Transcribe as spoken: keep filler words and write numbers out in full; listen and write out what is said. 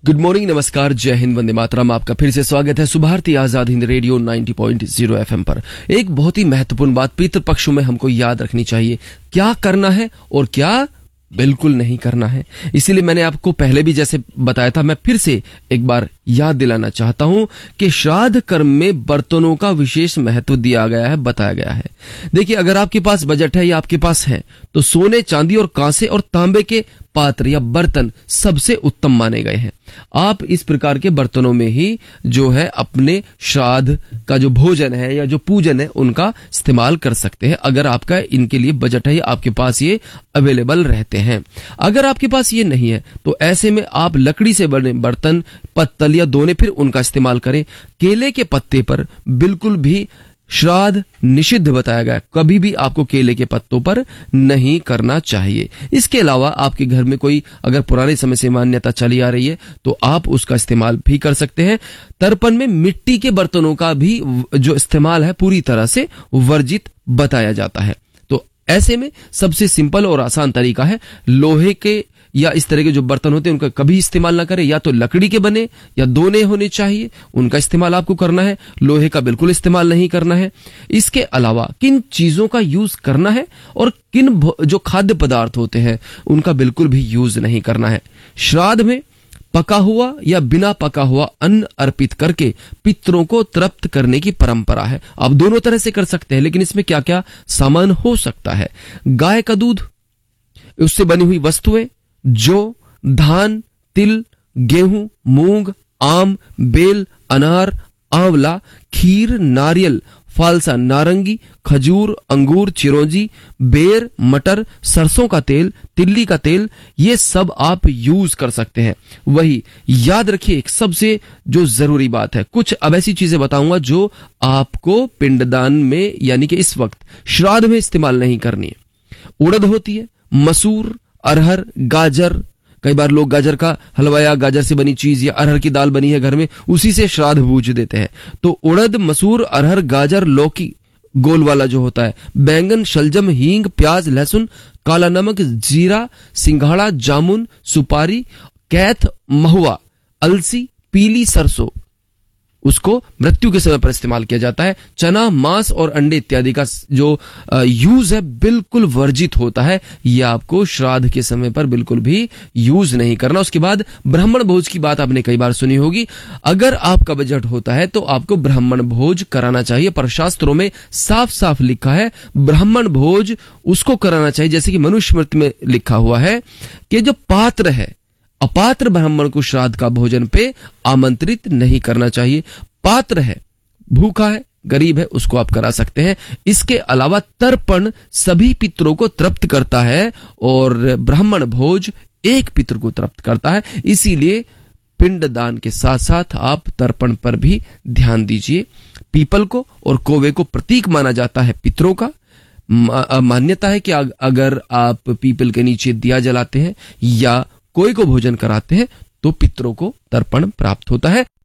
Good morning, नमस्कार, जय हिंद, वंदे मातरम। आपका फिर से स्वागत है सुभारती आजाद हिंद रेडियो नब्बे पॉइंट ज़ीरो एफएम पर। एक बहुत ही महत्वपूर्ण बात पितृपक्षों में हमको याद रखनी चाहिए, क्या करना है और क्या बिल्कुल नहीं करना है। इसीलिए मैंने आपको पहले भी जैसे बताया था, मैं फिर से एक बार याद दिलाना चाहता हूं कि श्राद्ध कर्म में बर्तनों का विशेष महत्व दिया गया है, बताया गया है। देखिए, अगर आपके पास बजट है या आपके पास है तो सोने, चांदी और कांसे और तांबे के पात्र या बर्तन सबसे उत्तम माने गए हैं। आप इस प्रकार के बर्तनों में ही जो है अपने श्राद्ध का जो भोजन है या जो पूजन है उनका इस्तेमाल कर सकते हैं, अगर आपका इनके लिए बजट है या आपके पास ये अवेलेबल रहते हैं। अगर आपके पास ये नहीं है तो ऐसे में आप लकड़ी से बने बर्तन, पत्तल या दोने फिर उनका इस्तेमाल करें। केले के पत्ते पर बिल्कुल भी श्राद्ध निषिद्ध बताया गया, कभी भी आपको केले के पत्तों पर नहीं करना चाहिए। इसके अलावा आपके घर में कोई अगर पुराने समय से मान्यता चली आ रही है तो आप उसका इस्तेमाल भी कर सकते हैं। तर्पण में मिट्टी के बर्तनों का भी जो इस्तेमाल है पूरी तरह से वर्जित बताया जाता है। तो ऐसे में सबसे सिंपल और आसान तरीका है, लोहे के या इस तरह के जो बर्तन होते हैं उनका कभी इस्तेमाल ना करें। या तो लकड़ी के बने या दोने होने चाहिए, उनका इस्तेमाल आपको करना है। लोहे का बिल्कुल इस्तेमाल नहीं करना है। इसके अलावा किन चीजों का यूज करना है और किन जो खाद्य पदार्थ होते हैं उनका बिल्कुल भी यूज नहीं करना है। श्राद्ध में पका हुआ या बिना पका हुआ अन्न अर्पित करके पितरों को तृप्त करने की परंपरा है। आप दोनों तरह से कर सकते हैं, लेकिन इसमें क्या क्या सामान हो सकता है? गाय का दूध, उससे बनी हुई वस्तुएं, जौ, धान, तिल, गेहूं, मूंग, आम, बेल, अनार, आंवला, खीर, नारियल, फालसा, नारंगी, खजूर, अंगूर, चिरौंजी, बेर, मटर, सरसों का तेल, तिल्ली का तेल, ये सब आप यूज कर सकते हैं। वही याद रखिए, एक सबसे जो जरूरी बात है, कुछ अब ऐसी चीजें बताऊंगा जो आपको पिंडदान में यानी कि इस वक्त श्राद्ध में इस्तेमाल नहीं करनी है। उड़द होती है, मसूर, अरहर, गाजर, कई बार लोग गाजर का हलवा या गाजर से बनी चीज या अरहर की दाल बनी है घर में, उसी से श्राद्ध भूज देते हैं। तो उड़द, मसूर, अरहर, गाजर, लौकी गोल वाला जो होता है, बैंगन, शलजम, हींग, प्याज, लहसुन, काला नमक, जीरा, सिंघाड़ा, जामुन, सुपारी, कैथ, महुआ, अलसी, पीली सरसों, उसको मृत्यु के समय पर इस्तेमाल किया जाता है। चना, मांस और अंडे इत्यादि का जो यूज है बिल्कुल वर्जित होता है। यह आपको श्राद्ध के समय पर बिल्कुल भी यूज नहीं करना। उसके बाद ब्राह्मण भोज की बात आपने कई बार सुनी होगी। अगर आपका बजट होता है तो आपको ब्राह्मण भोज कराना चाहिए, पर शास्त्रों में साफ साफ लिखा है ब्राह्मण भोज उसको कराना चाहिए, जैसे कि मनुस्मृति में लिखा हुआ है कि जो पात्र है, अपात्र ब्राह्मण को श्राद्ध का भोजन पे आमंत्रित नहीं करना चाहिए। पात्र है, भूखा है, गरीब है, उसको आप करा सकते हैं। इसके अलावा तर्पण सभी पितरों को तृप्त करता है और ब्राह्मण भोज एक पितर को तृप्त करता है। इसीलिए पिंडदान के साथ साथ आप तर्पण पर भी ध्यान दीजिए। पीपल को और कौवे को प्रतीक माना जाता है पितरों का। मान्यता है कि अगर आप पीपल के नीचे दिया जलाते हैं या कोई को भोजन कराते हैं तो पितरों को तर्पण प्राप्त होता है।